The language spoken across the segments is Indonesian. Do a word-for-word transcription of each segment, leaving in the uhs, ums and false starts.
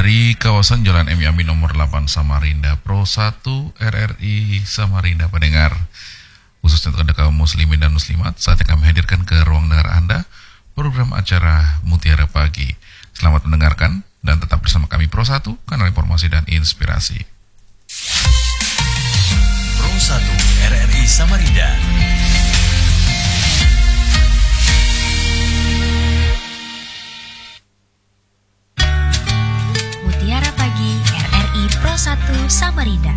Dari kawasan Jalan M Yamin nomor delapan Samarinda, Pro satu R R I Samarinda pendengar, khususnya untuk Anda kaum muslimin dan muslimat, saatnya kami hadirkan ke ruang dengar Anda program acara Mutiara Pagi. Selamat mendengarkan dan tetap bersama kami Pro satu, kanal informasi dan inspirasi. Pro satu R R I Samarinda. Mutiara Pagi R R I Pro satu Samarinda.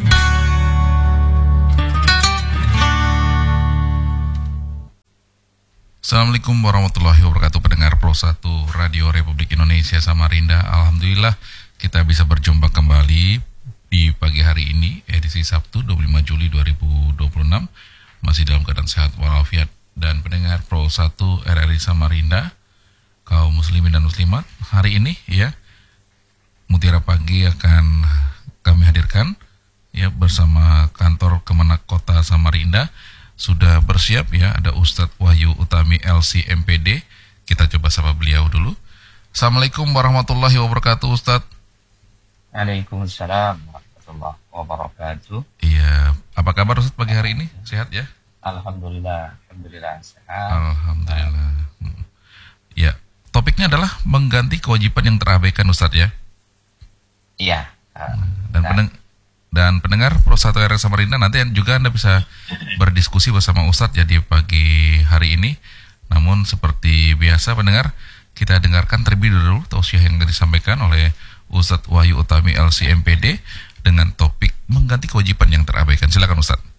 Assalamualaikum warahmatullahi wabarakatuh, pendengar Pro satu Radio Republik Indonesia Samarinda. Alhamdulillah kita bisa berjumpa kembali di pagi hari ini, edisi Sabtu dua puluh lima Juli dua ribu dua puluh enam, masih dalam keadaan sehat walafiat. Dan pendengar Pro satu R R I Samarinda, kaum muslimin dan muslimat, hari ini ya Mutiara Pagi akan kami hadirkan ya bersama kantor Kemenak Kota Samarinda. Sudah bersiap ya, ada Ustadz Wahyu Utami L C M P D. Kita coba sapa beliau dulu. Assalamualaikum warahmatullahi wabarakatuh, Ustadz. Waalaikumsalam warahmatullahi wabarakatuh. Iya, apa kabar Ustadz pagi hari ini? Sehat ya? Alhamdulillah, Alhamdulillah sehat. Alhamdulillah. Hmm. Ya, topiknya adalah mengganti kewajiban yang terabaikan, Ustadz ya. Iya. Dan nah. pendeng- dan pendengar Pro satu R R I Samarinda, nanti juga Anda bisa berdiskusi bersama Ustadz ya di pagi hari ini. Namun seperti biasa pendengar, kita dengarkan terlebih dahulu tausiah yang disampaikan oleh Ustadz Wahyu Utami L C M P D dengan topik mengganti kewajiban yang terabaikan. Silakan Ustadz.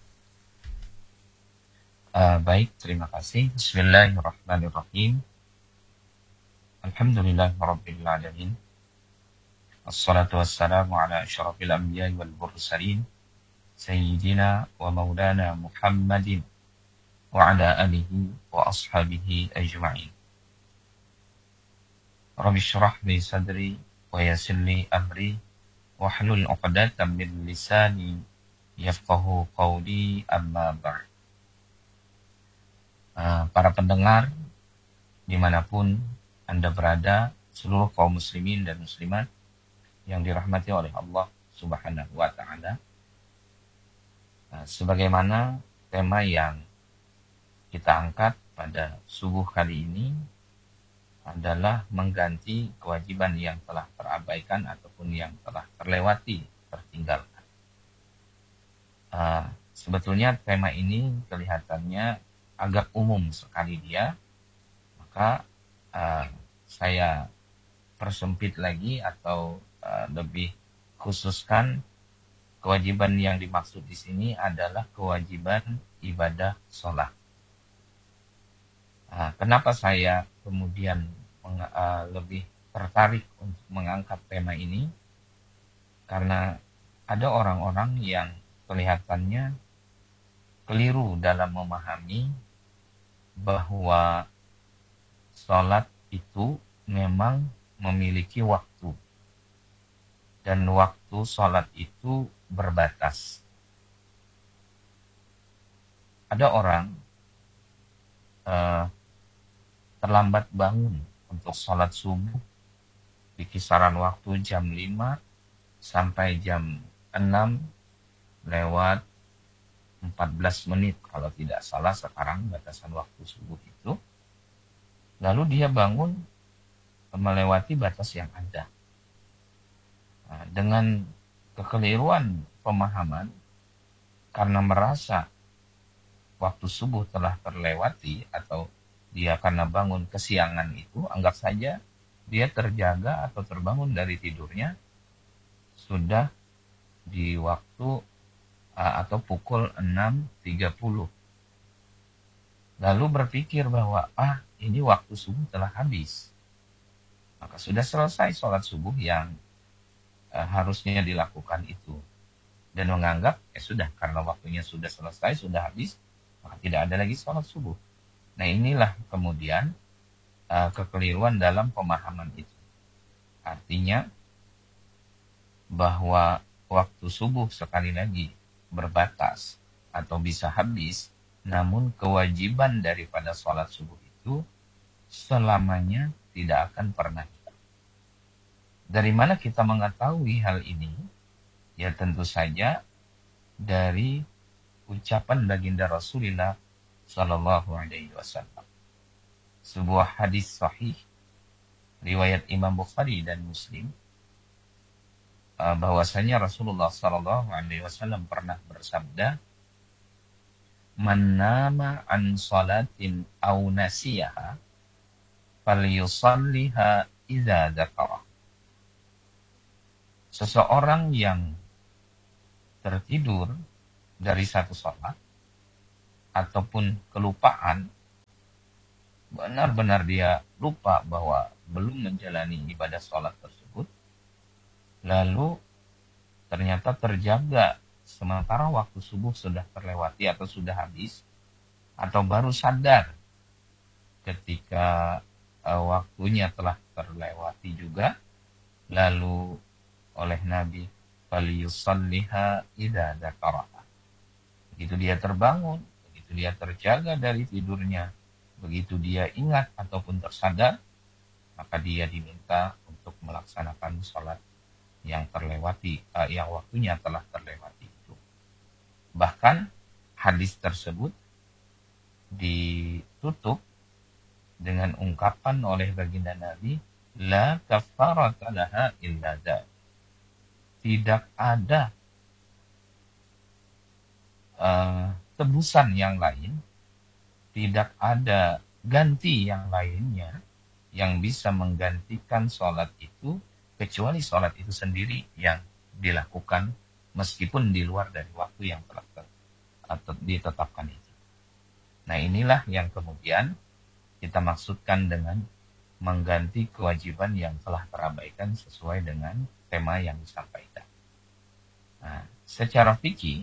Uh, baik, terima kasih. Bismillahirrahmanirrahim. Alhamdulillahirabbil alamin. Assalatu wassalamu ala asyrafil anbiya'i wal mursalin sayyidina wa maulana Muhammadin wa ala alihi wa ashabihi ajma'in. Rabbi syrah li sadri wa yassir li amri wahlul 'uqdatam min lisani yafqahu qawli, amma ba'd. Uh, para pendengar dimanapun Anda berada, seluruh kaum muslimin dan muslimat yang dirahmati oleh Allah Subhanahu wa Ta'ala. Nah, sebagaimana tema yang kita angkat pada subuh kali ini adalah mengganti kewajiban yang telah terabaikan ataupun yang telah terlewati, tertinggalkan. Uh, sebetulnya tema ini kelihatannya agak umum sekali dia, maka uh, saya persempit lagi atau Uh, lebih khususkan kewajiban yang dimaksud di sini adalah kewajiban ibadah sholat. Uh, kenapa saya kemudian meng, uh, lebih tertarik untuk mengangkat tema ini? Karena ada orang-orang yang kelihatannya keliru dalam memahami bahwa sholat itu memang memiliki waktu. Dan waktu sholat itu berbatas. Ada orang uh, terlambat bangun untuk sholat subuh di kisaran waktu jam lima sampai jam enam lewat empat belas menit. Kalau tidak salah sekarang batasan waktu subuh itu. Lalu dia bangun melewati batas yang ada. Nah, dengan kekeliruan pemahaman, karena merasa waktu subuh telah terlewati atau dia karena bangun kesiangan itu, anggap saja dia terjaga atau terbangun dari tidurnya sudah di waktu uh, atau pukul enam tiga puluh. Lalu berpikir bahwa ah ini waktu subuh telah habis. Maka sudah selesai sholat subuh yang Uh, harusnya dilakukan itu, dan menganggap eh sudah karena waktunya sudah selesai, sudah habis, maka tidak ada lagi sholat subuh. Nah inilah kemudian uh, kekeliruan dalam pemahaman itu. Artinya bahwa waktu subuh sekali lagi berbatas atau bisa habis, namun kewajiban daripada sholat subuh itu selamanya tidak akan pernah. Dari mana kita mengetahui hal ini? Ya tentu saja dari ucapan baginda Rasulullah Shallallahu Alaihi Wasallam. Sebuah hadis sahih riwayat Imam Bukhari dan Muslim, bahwasanya Rasulullah Shallallahu Alaihi Wasallam pernah bersabda, "Man nama an salatin au nasiyaha, falyusalliha idza dzakara." Seseorang yang tertidur dari satu sholat ataupun kelupaan, benar-benar dia lupa bahwa belum menjalani ibadah sholat tersebut, lalu ternyata terjaga sementara waktu subuh sudah terlewati atau sudah habis, atau baru sadar ketika uh, waktunya telah terlewati juga, lalu oleh Nabi, "Falyusalliha idza dzakaraha." Begitu dia terbangun, begitu dia terjaga dari tidurnya, begitu dia ingat ataupun tersadar, maka dia diminta untuk melaksanakan sholat yang terlewati, uh, yang waktunya telah terlewati itu. Bahkan hadis tersebut ditutup dengan ungkapan oleh baginda Nabi, "La kafarata laha illa dzalik." Tidak ada uh, tebusan yang lain, tidak ada ganti yang lainnya yang bisa menggantikan sholat itu, kecuali sholat itu sendiri yang dilakukan meskipun di luar dari waktu yang telah atau ditetapkan itu. Nah inilah yang kemudian kita maksudkan dengan mengganti kewajiban yang telah terabaikan sesuai dengan tema yang disampaikan. Nah, secara fikih,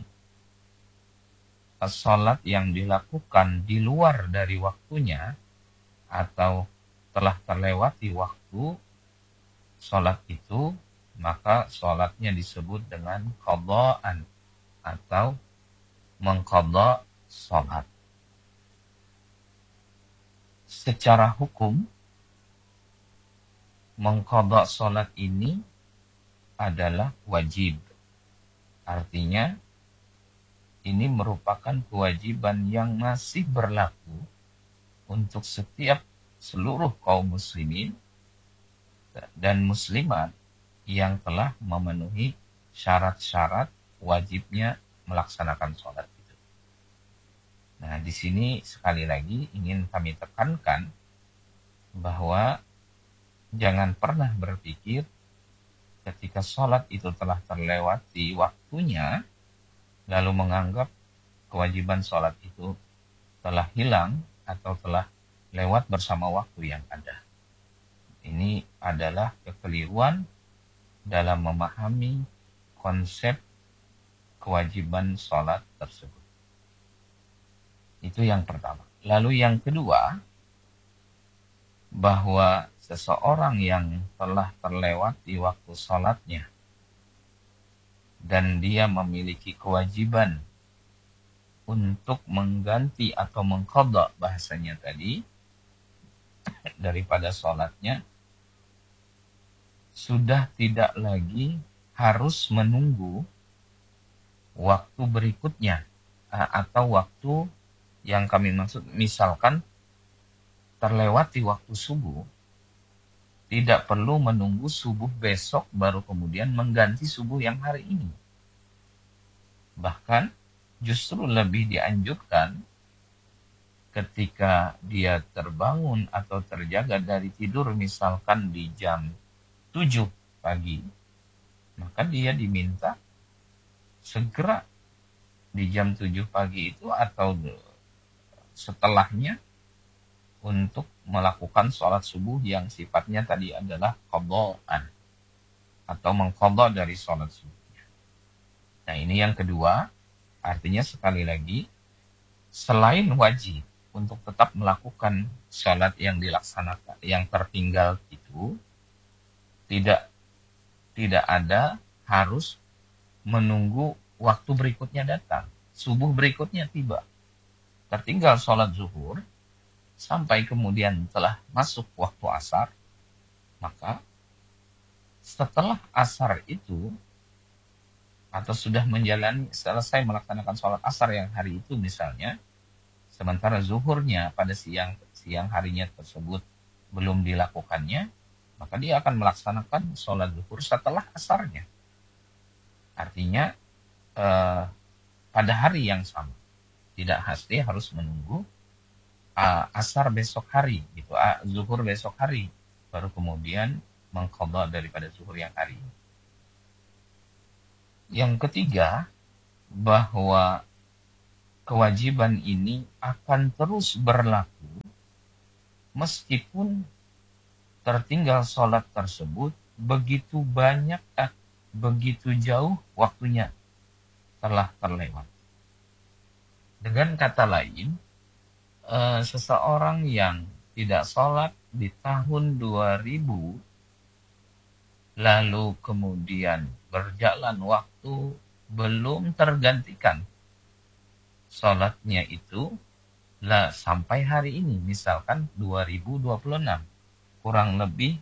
sholat yang dilakukan di luar dari waktunya atau telah terlewati waktu sholat itu, maka sholatnya disebut dengan qadha'an atau mengqadha sholat. Secara hukum, mengqadha sholat ini adalah wajib. Artinya, ini merupakan kewajiban yang masih berlaku untuk setiap seluruh kaum muslimin dan muslimat yang telah memenuhi syarat-syarat wajibnya melaksanakan sholat itu. Nah, di sini sekali lagi ingin kami tekankan bahwa jangan pernah berpikir ketika sholat itu telah terlewati waktunya, lalu menganggap kewajiban sholat itu telah hilang atau telah lewat bersama waktu yang ada. Ini adalah kekeliruan dalam memahami konsep kewajiban sholat tersebut. Itu yang pertama. Lalu yang kedua, bahwa seseorang yang telah terlewati waktu sholatnya dan dia memiliki kewajiban untuk mengganti atau mengqadha bahasanya tadi daripada sholatnya, sudah tidak lagi harus menunggu waktu berikutnya atau waktu yang kami maksud, misalkan terlewati waktu subuh, tidak perlu menunggu subuh besok baru kemudian mengganti subuh yang hari ini. Bahkan justru lebih dianjurkan ketika dia terbangun atau terjaga dari tidur misalkan di jam tujuh pagi, maka dia diminta segera di jam tujuh pagi itu atau setelahnya untuk melakukan sholat subuh yang sifatnya tadi adalah qadha'an atau mengqadha dari sholat subuhnya. Nah ini yang kedua, artinya sekali lagi, selain wajib untuk tetap melakukan sholat yang dilaksanakan, yang tertinggal itu, tidak tidak ada harus menunggu waktu berikutnya datang, subuh berikutnya tiba. Tertinggal sholat zuhur, sampai kemudian telah masuk waktu asar, maka setelah asar itu, atau sudah menjalani, selesai melaksanakan sholat asar yang hari itu misalnya, sementara zuhurnya pada siang siang harinya tersebut belum dilakukannya, maka dia akan melaksanakan sholat zuhur setelah asarnya. Artinya eh, pada hari yang sama, tidak pasti harus menunggu uh, asar besok hari, gitu, uh, zuhur besok hari, baru kemudian mengqadha daripada zuhur yang hari. Yang ketiga, bahwa kewajiban ini akan terus berlaku meskipun tertinggal sholat tersebut begitu banyak, eh, begitu jauh waktunya telah terlewat. Dengan kata lain, eh, seseorang yang tidak sholat di tahun dua ribu, lalu kemudian berjalan waktu belum tergantikan sholatnya itu, lah sampai hari ini, misalkan dua ribu dua puluh enam, kurang lebih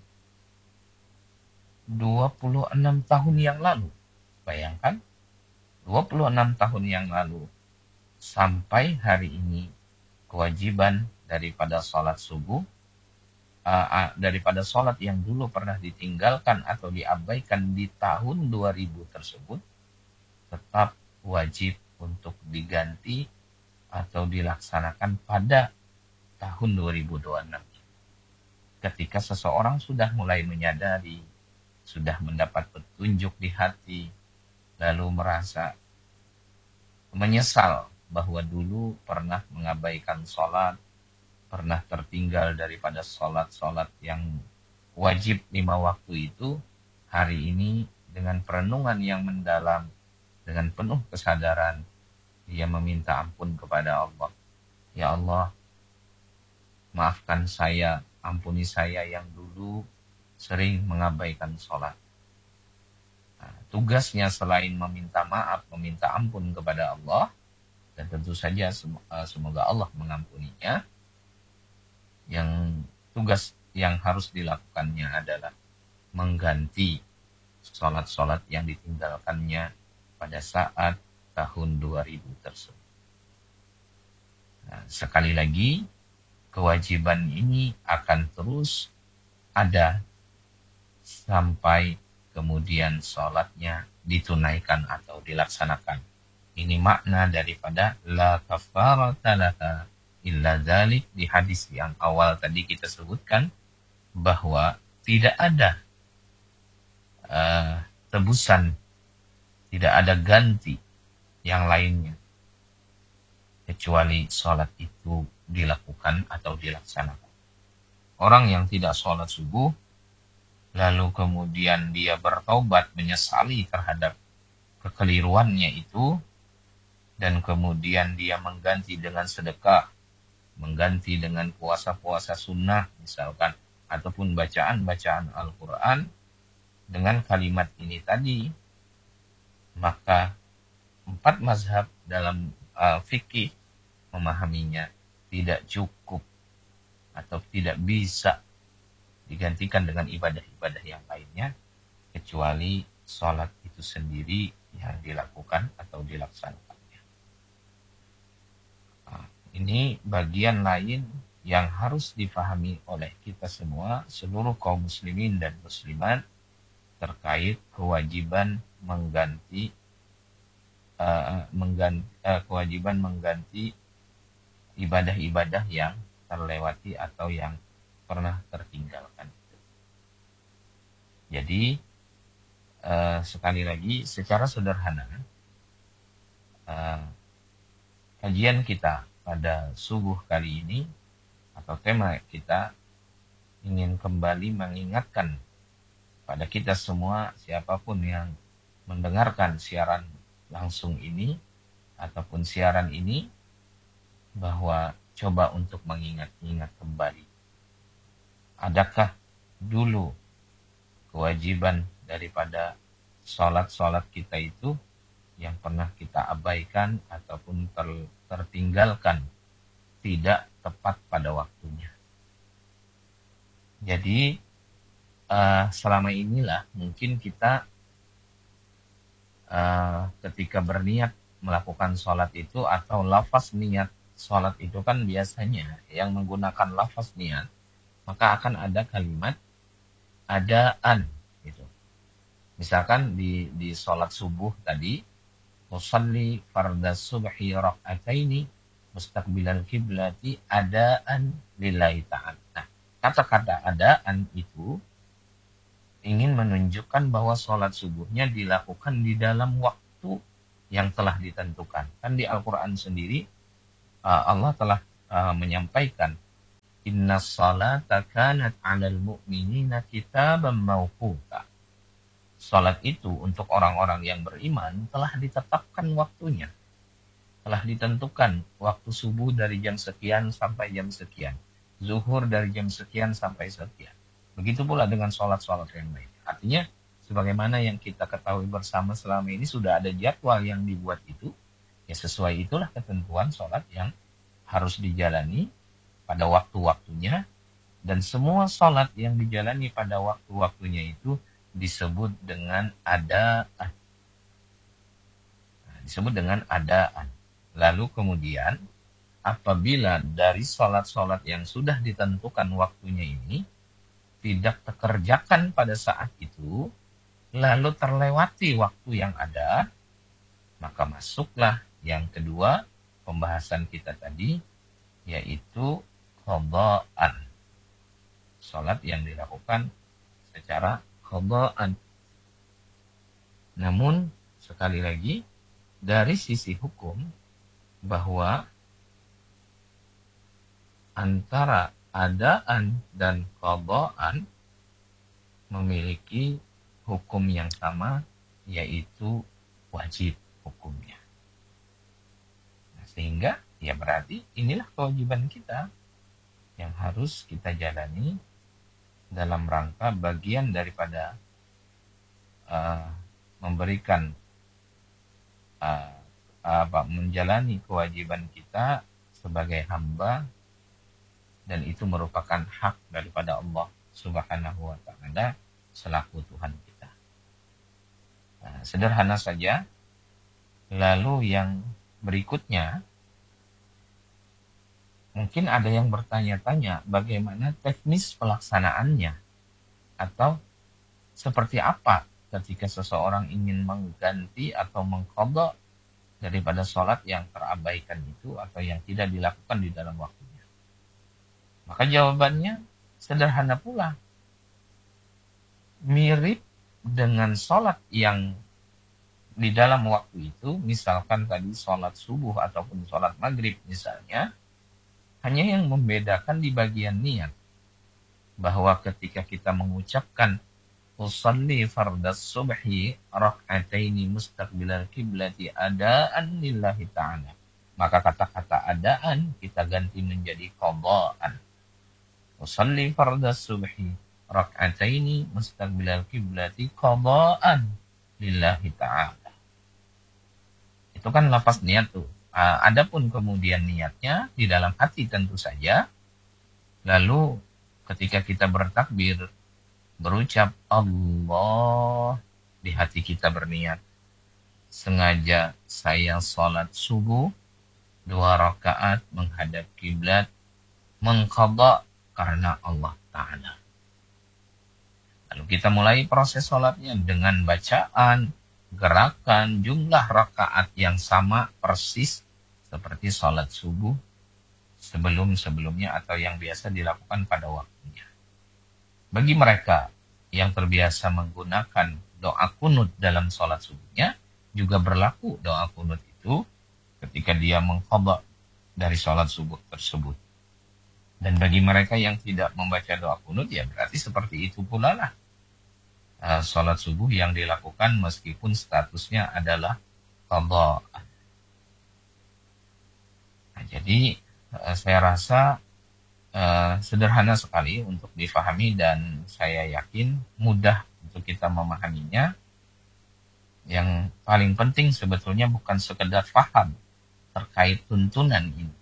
dua puluh enam tahun yang lalu. Bayangkan, dua puluh enam tahun yang lalu sampai hari ini kewajiban daripada sholat subuh, uh, uh, daripada sholat yang dulu pernah ditinggalkan atau diabaikan di tahun dua ribu tersebut, tetap wajib untuk diganti atau dilaksanakan pada tahun dua ribu dua puluh enam. Ketika seseorang sudah mulai menyadari, sudah mendapat petunjuk di hati, lalu merasa menyesal bahwa dulu pernah mengabaikan sholat, pernah tertinggal daripada sholat-sholat yang wajib lima waktu itu, hari ini dengan perenungan yang mendalam, dengan penuh kesadaran, dia meminta ampun kepada Allah. Ya Allah, maafkan saya, ampuni saya yang dulu sering mengabaikan sholat. Nah, tugasnya selain meminta maaf, meminta ampun kepada Allah, dan tentu saja semoga Allah mengampuninya, yang tugas yang harus dilakukannya adalah mengganti sholat-sholat yang ditinggalkannya pada saat tahun dua ribu tersebut. Nah, sekali lagi, kewajiban ini akan terus ada sampai kemudian sholatnya ditunaikan atau dilaksanakan. Ini makna daripada la kafarata laha illa dzalik. Di hadis yang awal tadi kita sebutkan bahwa tidak ada uh, tebusan, tidak ada ganti yang lainnya kecuali sholat itu dilakukan atau dilaksanakan. Orang yang tidak sholat subuh, lalu kemudian dia bertaubat menyesali terhadap kekeliruannya itu, dan kemudian dia mengganti dengan sedekah, mengganti dengan puasa-puasa sunnah misalkan, ataupun bacaan-bacaan Al-Quran dengan kalimat ini tadi, maka empat mazhab dalam uh, fikih memahaminya tidak cukup atau tidak bisa digantikan dengan ibadah-ibadah yang lainnya kecuali sholat itu sendiri yang dilakukan atau dilaksanakannya. Nah, ini bagian lain yang harus difahami oleh kita semua, seluruh kaum muslimin dan muslimat, terkait kewajiban mengganti uh, mengganti uh, kewajiban mengganti ibadah-ibadah yang terlewati atau yang pernah tertinggalkan. Jadi uh, sekali lagi secara sederhana, uh, kajian kita pada subuh kali ini atau tema kita ingin kembali mengingatkan pada kita semua, siapapun yang mendengarkan siaran langsung ini ataupun siaran ini, bahwa coba untuk mengingat-ingat kembali. Adakah dulu kewajiban daripada sholat-sholat kita itu yang pernah kita abaikan ataupun ter- tertinggalkan, tidak tepat pada waktunya. Jadi uh, selama inilah mungkin kita uh, ketika berniat melakukan sholat itu atau lafaz niat sholat itu kan biasanya yang menggunakan lafaz niat maka akan ada kalimat adaan gitu. Misalkan di di sholat subuh tadi usalli fardas subhi raka'ataini mustaqbilal kiblati adaan lillahi ta'ala. Nah, kata-kata adaan itu ingin menunjukkan bahwa sholat subuhnya dilakukan di dalam waktu yang telah ditentukan. Kan di Al-Quran sendiri Allah telah menyampaikan inna salata kanat 'alal mu'minina kitaban mawquta. Salat itu untuk orang-orang yang beriman telah ditetapkan waktunya. Telah ditentukan waktu subuh dari jam sekian sampai jam sekian. Zuhur dari jam sekian sampai sekian. Begitu pula dengan salat-salat yang lain. Artinya sebagaimana yang kita ketahui bersama selama ini sudah ada jadwal yang dibuat itu. Ya sesuai itulah ketentuan salat yang harus dijalani pada waktu-waktunya, dan semua salat yang dijalani pada waktu-waktunya itu disebut dengan adaan. Nah, disebut dengan adaan. Lalu kemudian apabila dari salat-salat yang sudah ditentukan waktunya ini tidak terkerjakan pada saat itu, lalu terlewati waktu yang ada, maka masuklah yang kedua pembahasan kita tadi, yaitu qadaan. Salat yang dilakukan secara qadaan. Namun sekali lagi dari sisi hukum bahwa antara adaan dan qadaan memiliki hukum yang sama, yaitu wajib hukumnya. Nah, sehingga ya berarti inilah kewajiban kita yang harus kita jalani dalam rangka bagian daripada uh, memberikan uh, apa menjalani kewajiban kita sebagai hamba, dan itu merupakan hak daripada Allah Subhanahu wa taala selaku Tuhan kita. Nah, sederhana saja. Lalu yang berikutnya, mungkin ada yang bertanya-tanya bagaimana teknis pelaksanaannya, atau seperti apa ketika seseorang ingin mengganti atau mengqadha daripada sholat yang terabaikan itu atau yang tidak dilakukan di dalam waktunya. Maka jawabannya sederhana pula. Mirip dengan sholat yang di dalam waktu itu, misalkan tadi sholat subuh ataupun sholat maghrib misalnya, hanya yang membedakan di bagian niat. Bahwa ketika kita mengucapkan usalli fardas subhi rak'ataini mustaqbilal kiblati adaan lillahi ta'ala, maka kata-kata adaan kita ganti menjadi qadaan. Usalli fardas subhi rak'ataini mustaqbilal kiblati qadaan lillahi ta'ala. Itu kan lafaz niat tuh. Uh, adapun kemudian niatnya di dalam hati tentu saja. Lalu ketika kita bertakbir, berucap Allah, di hati kita berniat, sengaja saya sholat subuh dua rakaat menghadap kiblat, mengqadha karena Allah Ta'ala. Lalu kita mulai proses sholatnya dengan bacaan, gerakan, jumlah rakaat yang sama persis seperti sholat subuh sebelum-sebelumnya atau yang biasa dilakukan pada waktunya. Bagi mereka yang terbiasa menggunakan doa kunut dalam sholat subuhnya, juga berlaku doa kunut itu ketika dia mengqadha dari sholat subuh tersebut. Dan bagi mereka yang tidak membaca doa kunut, ya berarti seperti itu pula lah uh, sholat subuh yang dilakukan meskipun statusnya adalah qadha. Nah, jadi uh, saya rasa uh, sederhana sekali untuk difahami dan saya yakin mudah untuk kita memahaminya. Yang paling penting sebetulnya bukan sekedar faham terkait tuntunan ini,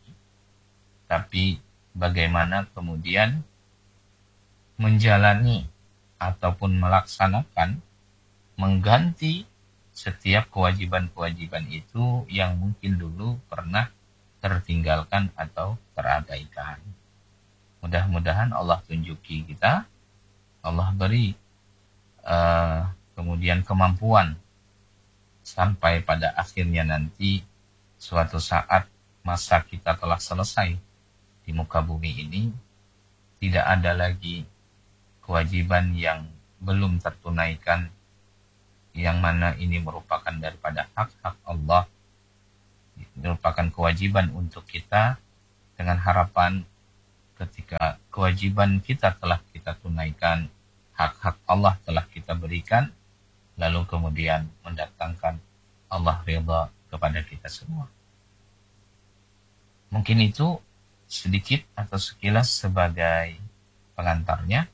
tapi bagaimana kemudian menjalani ataupun melaksanakan, mengganti setiap kewajiban-kewajiban itu yang mungkin dulu pernah tertinggalkan atau terabaikan. Mudah-mudahan Allah tunjuki kita, Allah beri uh, kemudian kemampuan sampai pada akhirnya nanti suatu saat masa kita telah selesai di muka bumi ini, tidak ada lagi kewajiban yang belum tertunaikan, yang mana ini merupakan daripada hak-hak Allah, merupakan kewajiban untuk kita, dengan harapan ketika kewajiban kita telah kita tunaikan, hak-hak Allah telah kita berikan, lalu kemudian mendatangkan Allah ridha kepada kita semua. Mungkin itu sedikit atau sekilas sebagai pengantarnya.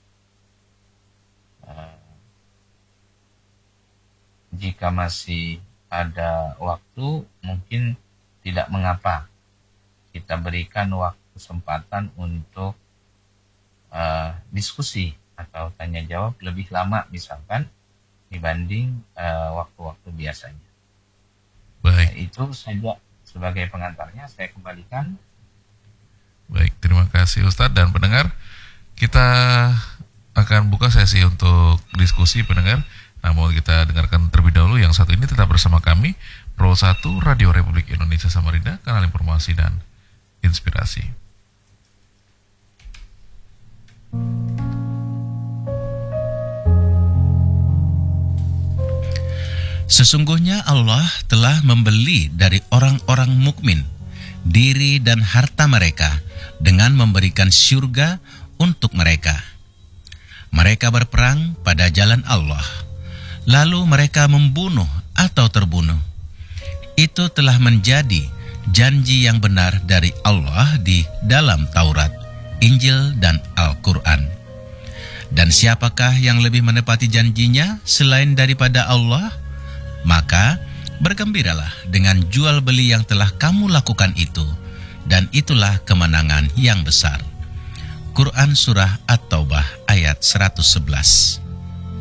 Jika masih ada waktu, mungkin tidak mengapa kita berikan waktu kesempatan untuk uh, diskusi atau tanya jawab lebih lama misalkan dibanding uh, waktu-waktu biasanya. Baik. Nah, itu saja sebagai pengantarnya, saya kembalikan. Baik, terima kasih Ustadz dan pendengar. Kita akan buka sesi untuk diskusi pendengar. Namun kita dengarkan terlebih dahulu yang satu ini. Tetap bersama kami, Pro satu Radio Republik Indonesia Samarinda, kanal informasi dan inspirasi. Sesungguhnya Allah telah membeli dari orang-orang mukmin diri dan harta mereka dengan memberikan syurga untuk mereka. Mereka berperang pada jalan Allah, lalu mereka membunuh atau terbunuh. Itu telah menjadi janji yang benar dari Allah di dalam Taurat, Injil, dan Al-Quran. Dan siapakah yang lebih menepati janjinya selain daripada Allah? Maka bergembiralah dengan jual beli yang telah kamu lakukan itu, dan itulah kemenangan yang besar. Quran Surah At-Taubah ayat seratus sebelas.